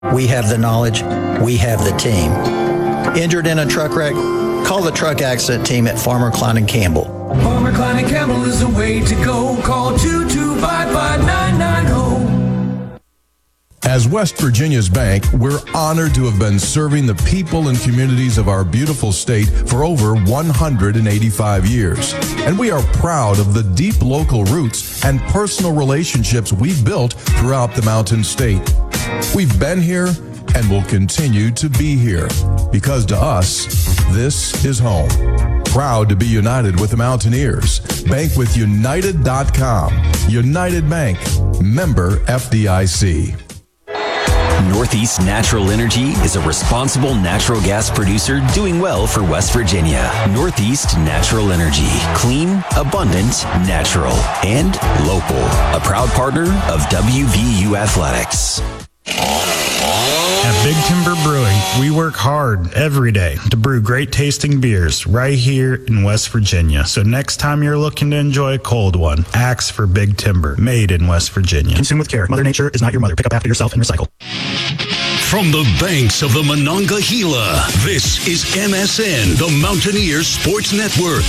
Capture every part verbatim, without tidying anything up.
We have the knowledge. We have the team. Injured in a truck wreck? Call the truck accident team at Farmer Klein and Campbell. Farmer Klein and Campbell is the way to go. Call two two five five nine nine zero. As West Virginia's bank, we're honored to have been serving the people and communities of our beautiful state for over one hundred eighty-five years. And we are proud of the deep local roots and personal relationships we've built throughout the Mountain State. We've been here and will continue to be here because to us, this is home. Proud to be united with the Mountaineers. Bank with United dot com. United Bank. Member F D I C. Northeast Natural Energy is a responsible natural gas producer doing well for West Virginia. Northeast Natural Energy. Clean, abundant, natural, and local. A proud partner of W V U Athletics. At Big Timber Brewing, we work hard every day to brew great tasting beers right here in West Virginia. So next time you're looking to enjoy a cold one, ask for Big Timber, made in West Virginia. Consume with care. Mother Nature is not your mother. Pick up after yourself and recycle. From the banks of the Monongahela, this is M S N, the Mountaineers Sports Network.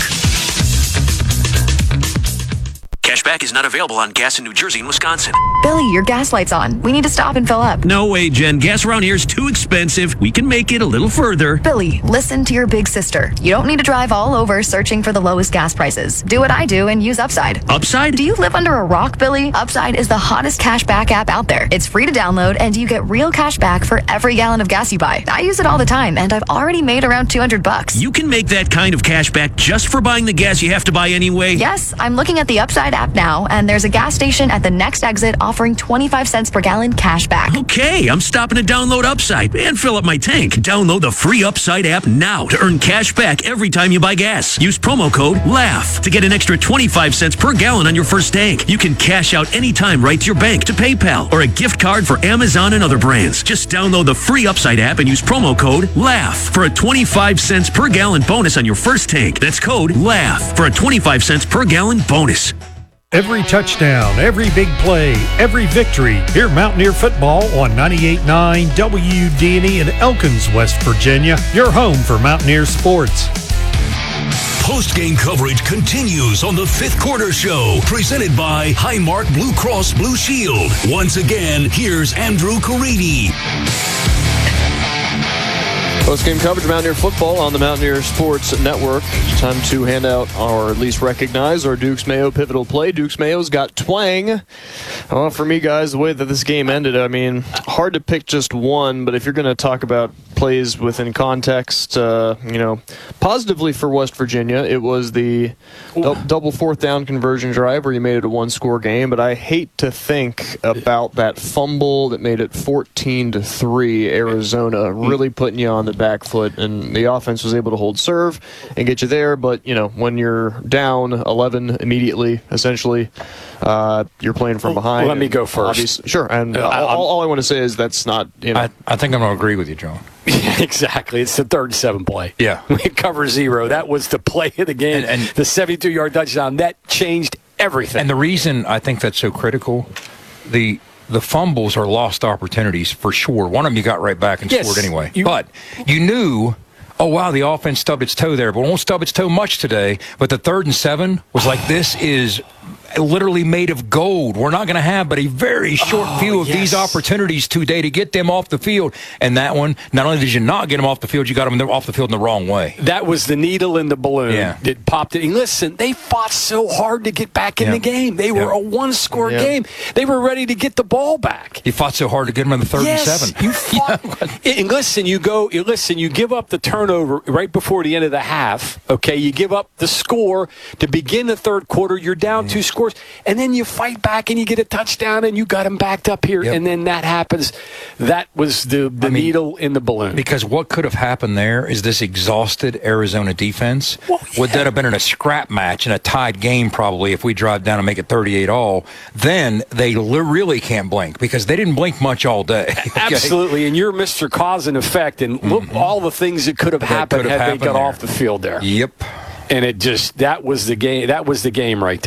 Cashback is not available on gas in New Jersey and Wisconsin. Billy, your gas light's on. We need to stop and fill up. No way, Jen. Gas around here is too expensive. We can make it a little further. Billy, listen to your big sister. You don't need to drive all over searching for the lowest gas prices. Do what I do and use Upside. Upside? Do you live under a rock, Billy? Upside is the hottest cashback app out there. It's free to download, and you get real cash back for every gallon of gas you buy. I use it all the time, and I've already made around two hundred bucks. You can make that kind of cash back just for buying the gas you have to buy anyway? Yes, I'm looking at the Upside app now, and there's a gas station at the next exit offering twenty-five cents per gallon cash back. Okay, I'm stopping to download Upside and fill up my tank. Download the free Upside app now to earn cash back every time you buy gas. Use promo code LAUGH to get an extra twenty-five cents per gallon on your first tank. You can cash out anytime right to your bank, to PayPal, or a gift card for Amazon and other brands. Just download the free Upside app and use promo code LAUGH for a twenty-five cents per gallon bonus on your first tank. That's code LAUGH for a twenty-five cents per gallon bonus. Every touchdown, every big play, every victory. Hear Mountaineer football on ninety-eight point nine W D N E in Elkins, West Virginia. Your home for Mountaineer sports. Post-game coverage continues on the Fifth Quarter Show, presented by Highmark Blue Cross Blue Shield. Once again, here's Andrew Caridi. Post-game coverage of Mountaineer football on the Mountaineer Sports Network. It's time to hand out, or at least recognize, our Dukes Mayo pivotal play. Dukes Mayo's got twang. Well, for me, guys, the way that this game ended, I mean, hard to pick just one, but if you're going to talk about plays within context, uh, you know, positively for West Virginia, it was the du- double fourth down conversion drive where you made it a one-score game, but I hate to think about that fumble that made it fourteen to three, Arizona, really putting you on the back foot, and the offense was able to hold serve and get you there. But you know, when you're down eleven immediately, essentially, uh, you're playing from behind. Let me go first. Sure. And uh, all, all I want to say is that's not. You know, I, I think I'm going to agree with you, John. Yeah, exactly. It's the third and seven play. Yeah, we cover zero. That was the play of the game, and, and the seventy-two yard touchdown that changed everything. And the reason I think that's so critical, the. The fumbles are lost opportunities for sure. One of them you got right back and yes, scored anyway. You, but you knew, oh, wow, the offense stubbed its toe there, but won't stub its toe much today. But the third and seven was like, this is literally made of gold. We're not going to have but a very short oh, few of yes. these opportunities today to get them off the field. And that one, not only did you not get them off the field, you got them off the field in the wrong way. That was the needle in the balloon yeah. that popped it. And listen, they fought so hard to get back in yeah. the game. They were yeah. a one-score yeah. game. They were ready to get the ball back. You fought so hard to get them in the third yes, and seven. You fought. yeah. And listen, you go. You listen, you give up the turnover right before the end of the half. Okay, you give up the score to begin the third quarter. You're down yeah. two scores, and then you fight back and you get a touchdown and you got them backed up here, yep. and then that happens. That was the, the I mean, needle in the balloon. Because what could have happened there is this exhausted Arizona defense well, yeah. would that have been in a scrap match in a tied game probably if we drive down and make it thirty-eight all. Then they li- really can't blink because they didn't blink much all day. Okay? Absolutely, and you're Mister Cause and Effect, and look mm-hmm. all the things that could have that happened could have had happened they got there. off the field there. Yep. And it just that was the game. That was the game right there.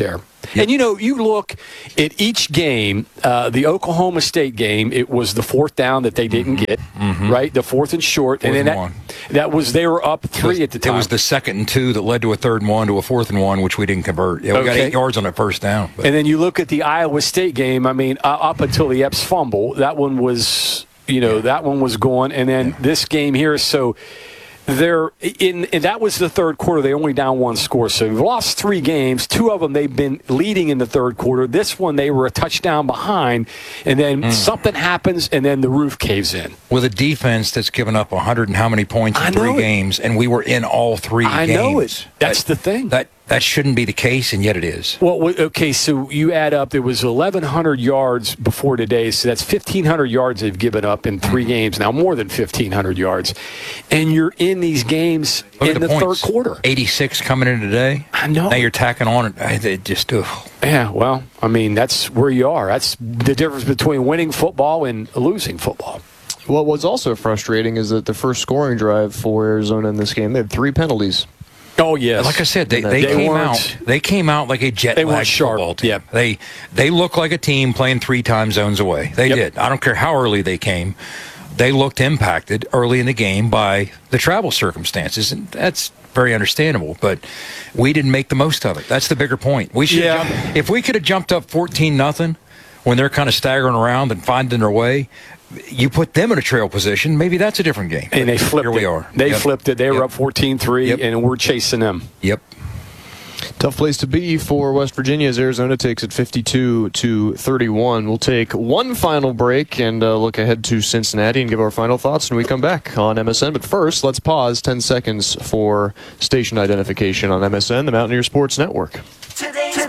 And, you know, you look at each game, uh, the Oklahoma State game, it was the fourth down that they didn't get, Mhm. right? The fourth and short. Fourth and then and that, one. that was, they were up three It was- at the time. It was the second and two that led to a third and one to a fourth and one, which we didn't convert. Yeah, we got Okay. eight yards on that first down. But. And then you look at the Iowa State game. I mean, uh, up until the Epps fumble, that one was, you know, that one was going. And then this game here, so they're in. And that was the third quarter. They only down one score, so they've lost three games. Two of them they've been leading in the third quarter. This one they were a touchdown behind, and then Mm. something happens, and then the roof caves in. With a defense that's given up one hundred and how many points in I know three it. games, and we were in all three I games. know it. That's That- the thing. That that shouldn't be the case, and yet it is. Well, w- okay, so you add up, there was eleven hundred yards before today, so that's fifteen hundred yards they've given up in three games. Now, more than fifteen hundred yards. And you're in these games Look in at the, the, points. third quarter. eighty-six coming in today. I know. Now you're tacking on it. I- It just, ugh. Yeah, well, I mean, that's where you are. That's the difference between winning football and losing football. What was also frustrating is that the first scoring drive for Arizona in this game, they had three penalties. Oh, yes. Like I said, they, And they, they came weren't- out. They came out like a jet They weren't lag sharp. football team. Yep. They they look like a team playing three time zones away. They Yep. did. I don't care how early they came. They looked impacted early in the game by the travel circumstances, and that's very understandable. But we didn't make the most of it. That's the bigger point. We should. Yeah. Jump, if we could have jumped up fourteen nothing when they're kind of staggering around and finding their way, you put them in a trail position. Maybe that's a different game. And they flipped Here it. we are. They Yep. flipped it. They were Yep. up fourteen three, Yep. and we're chasing them. Yep. Tough place to be for West Virginia as Arizona takes it fifty-two to thirty-one. We'll take one final break and uh, look ahead to Cincinnati and give our final thoughts when we come back on M S N. But first, let's pause ten seconds for station identification on M S N, the Mountaineer Sports Network.